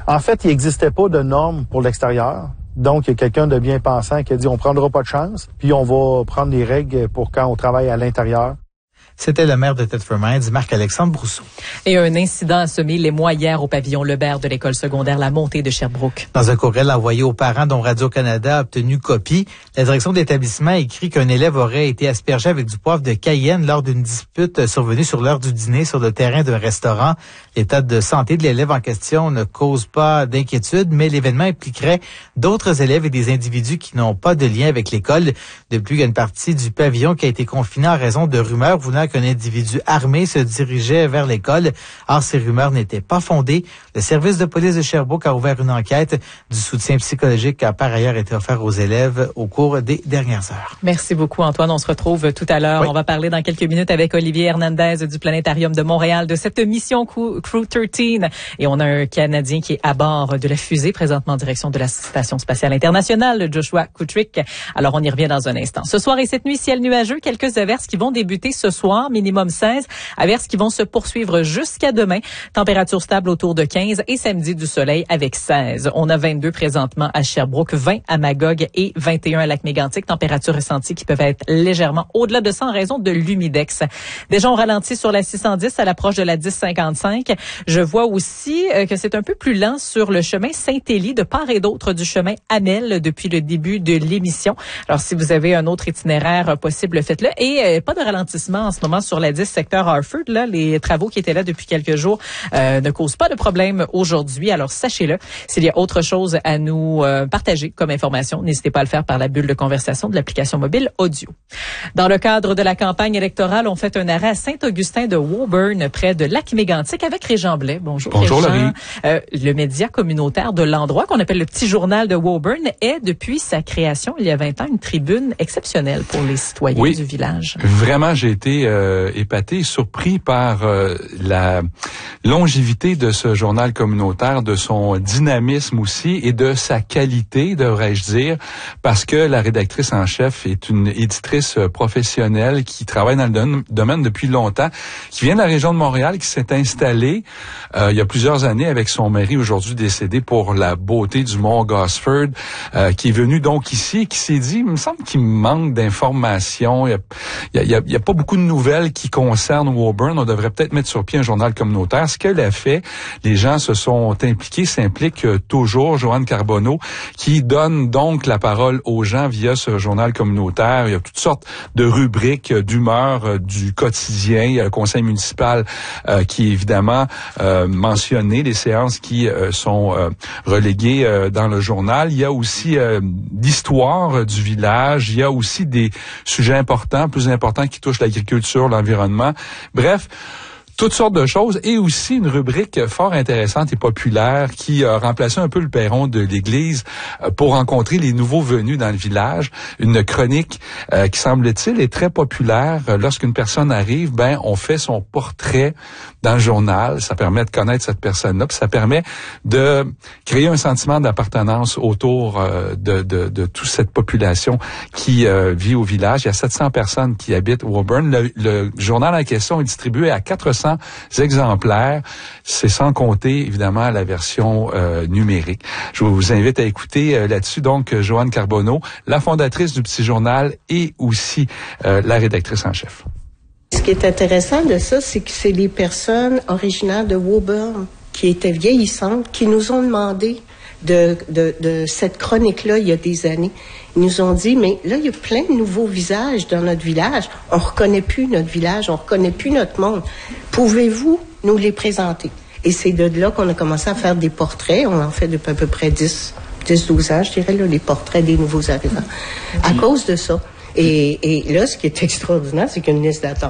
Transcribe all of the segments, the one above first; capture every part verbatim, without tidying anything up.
En fait, il n'existait pas de normes pour l'extérieur. Donc, il y a quelqu'un de bien pensant qui a dit on prendra pas de chance, puis on va prendre des règles pour quand on travaille à l'intérieur. C'était le maire de Thetford Mines, Marc-Alexandre Brousseau. Et un incident a semé l'émoi hier au pavillon Lebert de l'école secondaire La Montée de Sherbrooke. Dans un courriel envoyé aux parents dont Radio-Canada a obtenu copie, la direction de l'établissement écrit qu'un élève aurait été aspergé avec du poivre de Cayenne lors d'une dispute survenue sur l'heure du dîner sur le terrain d'un restaurant. L'état de santé de l'élève en question ne cause pas d'inquiétude, mais l'événement impliquerait d'autres élèves et des individus qui n'ont pas de lien avec l'école. De plus, il y a une partie du pavillon qui a été confinée en raison de rumeurs voulant qu'un individu armé se dirigeait vers l'école. Or, ces rumeurs n'étaient pas fondées. Le service de police de Sherbrooke a ouvert une enquête. Du soutien psychologique a par ailleurs été offert aux élèves au cours des dernières heures. Merci beaucoup, Antoine. On se retrouve tout à l'heure. Oui. On va parler dans quelques minutes avec Olivier Hernandez du Planétarium de Montréal de cette mission Crew treize. Et on a un Canadien qui est à bord de la fusée, présentement en direction de la Station spatiale internationale, Joshua Kutrick. Alors, on y revient dans un instant. Ce soir et cette nuit, ciel nuageux, quelques averses qui vont débuter ce soir. Minimum seize, averses qui vont se poursuivre jusqu'à demain. Température stable autour de quinze et samedi du soleil avec seize. On a vingt-deux présentement à Sherbrooke, vingt à Magog et vingt et un à Lac-Mégantic. Températures ressenties qui peuvent être légèrement au-delà de ça en raison de l'humidex. Déjà, on ralentit sur la six cent dix à l'approche de la dix cinquante-cinq. Je vois aussi que c'est un peu plus lent sur le chemin Saint-Élie de part et d'autre du chemin Amel depuis le début de l'émission. Alors, si vous avez un autre itinéraire possible, faites-le. Et euh, pas de ralentissement en ce moment sur la dix secteur Harford. Là, les travaux qui étaient là depuis quelques jours euh, ne causent pas de problème aujourd'hui. Alors, sachez-le. S'il y a autre chose à nous euh, partager comme information, n'hésitez pas à le faire par la bulle de conversation de l'application mobile audio. Dans le cadre de la campagne électorale, on fait un arrêt à Saint-Augustin de Woburn, près de Lac-Mégantic, avec Régent Blais. Bonjour, Bonjour, Régent. Euh, le média communautaire de l'endroit, qu'on appelle le Petit Journal de Woburn, est, depuis sa création, il y a vingt ans, une tribune exceptionnelle pour les citoyens oui, du village. Vraiment, j'ai été euh, épaté, surpris par euh, la longévité de ce journal communautaire, de son dynamisme aussi et de sa qualité, devrais-je dire, parce que la rédactrice en chef est une éditrice professionnelle qui travaille dans le domaine depuis longtemps, qui vient de la région de Montréal, qui s'est installée euh, il y a plusieurs années avec son mari, aujourd'hui décédé, pour la beauté du mont Gosford, euh, qui est venu donc ici, qui s'est dit, il me semble qu'il manque d'informations, il y a, il y a, il y a pas beaucoup de nouvelles qui concernent Woburn, on devrait peut-être mettre sur pied un journal communautaire. Ce qu'elle a fait, les gens se sont impliqués, s'impliquent toujours. Joanne Carbonneau, qui donne donc la parole aux gens via ce journal communautaire. Il y a toutes sortes de rubriques d'humeur du quotidien. Il y a le conseil municipal euh, qui est évidemment euh, mentionné, les séances qui euh, sont euh, reléguées euh, dans le journal. Il y a aussi euh, l'histoire du village. Il y a aussi des sujets importants, plus importants, qui touchent l'agriculture, l'environnement. Bref, toutes sortes de choses, et aussi une rubrique fort intéressante et populaire qui a remplacé un peu le perron de l'église pour rencontrer les nouveaux venus dans le village. Une chronique euh, qui, semble-t-il, est très populaire. Lorsqu'une personne arrive, ben on fait son portrait dans le journal. Ça permet de connaître cette personne-là, puis ça permet de créer un sentiment d'appartenance autour euh, de, de, de toute cette population qui euh, vit au village. Il y a sept cents personnes qui habitent Woburn. Le, le journal en question est distribué à quatre cents exemplaires. C'est sans compter, évidemment, la version euh, numérique. Je vous invite à écouter euh, là-dessus, donc, Joanne Carbonneau, la fondatrice du Petit Journal et aussi euh, la rédactrice en chef. Ce qui est intéressant de ça, c'est que c'est les personnes originaires de Woburn qui étaient vieillissantes qui nous ont demandé de, de, de cette chronique-là il y a des années. Ils nous ont dit, mais là, il y a plein de nouveaux visages dans notre village. On reconnaît plus notre village, on reconnaît plus notre monde. Pouvez-vous nous les présenter? Et c'est de là qu'on a commencé à faire des portraits. On en fait depuis à peu près dix, douze ans, je dirais, là, les portraits des nouveaux arrivants. À cause de ça. Et, et là, ce qui est extraordinaire, c'est qu'il y a une liste d'attente.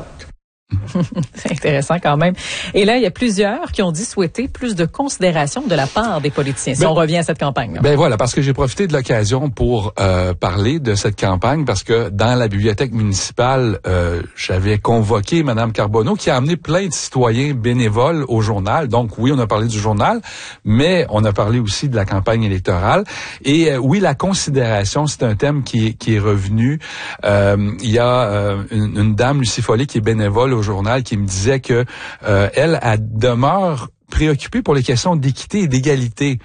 C'est intéressant quand même. Et là, il y a plusieurs qui ont dit souhaiter plus de considération de la part des politiciens. Si ben, on revient à cette campagne. Ben voilà, parce que j'ai profité de l'occasion pour euh, parler de cette campagne, parce que dans la bibliothèque municipale, euh, j'avais convoqué Mme Carbonneau, qui a amené plein de citoyens bénévoles au journal. Donc oui, on a parlé du journal, mais on a parlé aussi de la campagne électorale. Et euh, oui, la considération, c'est un thème qui est, qui est revenu. Euh, il y a euh, une, une dame, Lucie Follet, qui est bénévole au journal, qui me disait que euh, elle, elle demeure préoccupée pour les questions d'équité et d'égalité